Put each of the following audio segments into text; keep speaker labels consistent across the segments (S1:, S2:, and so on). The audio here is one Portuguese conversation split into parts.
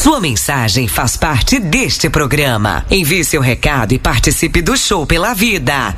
S1: Sua mensagem faz parte deste programa. Envie seu recado e participe do Show pela Vida.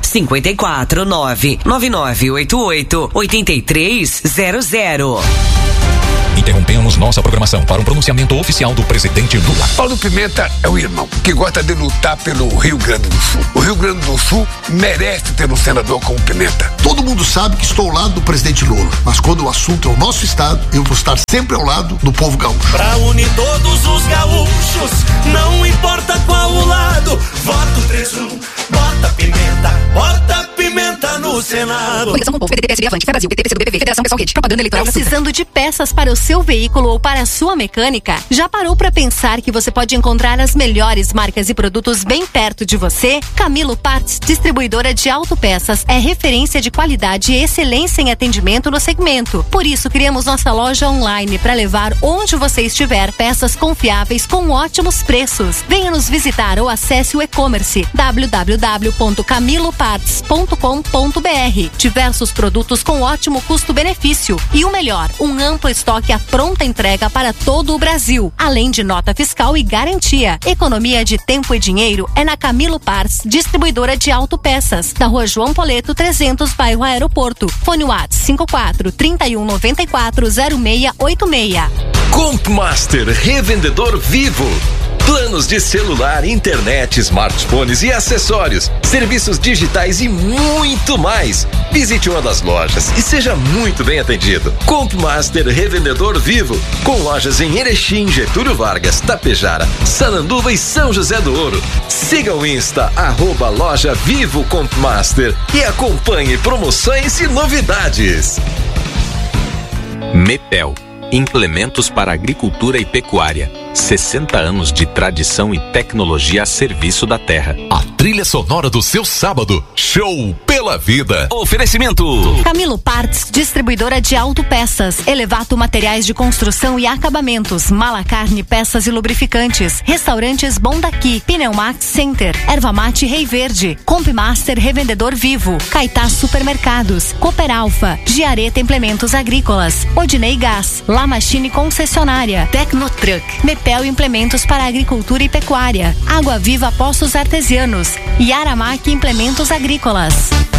S1: 549-9988-8300.
S2: Interrompemos nossa programação para um pronunciamento oficial do presidente Lula.
S3: Paulo Pimenta é o irmão que gosta de lutar pelo Rio Grande do Sul. O Rio Grande do Sul merece ter um senador como Pimenta.
S4: Todo mundo sabe que estou ao lado do presidente Lula, mas quando o assunto é o nosso estado, eu vou estar sempre ao lado do povo gaúcho.
S5: Pra unir todos os gaúchos, não importa qual o lado, voto 3-1, bota pimenta no Senado.
S6: Coligação com o povo, PDT, PSB, Avante, Fé Brasil, PT, PCdoB, Federação Pessoal Guide, propaganda eleitoral. Precisando de peças para o seu veículo ou para a sua mecânica? Já parou para pensar que você pode encontrar as melhores marcas e produtos bem perto de você? Camilo Parts, distribuidora de autopeças, é referência de qualidade e excelência em atendimento no segmento. Por isso, criamos nossa loja online para levar onde você estiver peças confiáveis com ótimos preços. Venha nos visitar ou acesse o e-commerce www.camiloparts.com.br. Diversos produtos com ótimo custo-benefício e o melhor, um amplo estoque à pronta entrega para todo o Brasil, além de nota fiscal e garantia. Economia de tempo e dinheiro é na Camilo Parts, distribuidora de autopeças, da Rua João Poleto 300, bairro Aeroporto. Fone WhatsApp 54-3194-0686.
S7: Compmaster, revendedor Vivo. Planos de celular, internet, smartphones e acessórios, serviços digitais e muito mais. Visite uma das lojas e seja muito bem atendido. Compmaster Revendedor Vivo, com lojas em Erechim, Getúlio Vargas, Tapejara, Sananduva e São José do Ouro. Siga o Insta, @loja Vivo Compmaster e acompanhe promoções e novidades.
S8: Mepel, implementos para agricultura e pecuária. 60 anos de tradição e tecnologia a serviço da terra.
S2: A trilha sonora do seu sábado. Show pela Vida.
S7: Oferecimento
S6: Camilo Parts, distribuidora de autopeças, Elevato Materiais de Construção e Acabamentos, Malacarne Peças e Lubrificantes, Restaurantes Bom Daqui, Pneumax Center, Erva Mate Rei Verde, Compmaster Revendedor Vivo, Caetá Supermercados, Cooper Alfa, Giareta Implementos Agrícolas, Odinei Gás, La Machine Concessionária, Tecnotruck, Mepel Implementos para Agricultura e Pecuária, Água Viva Poços Artesianos e Aramac Implementos Agrícolas.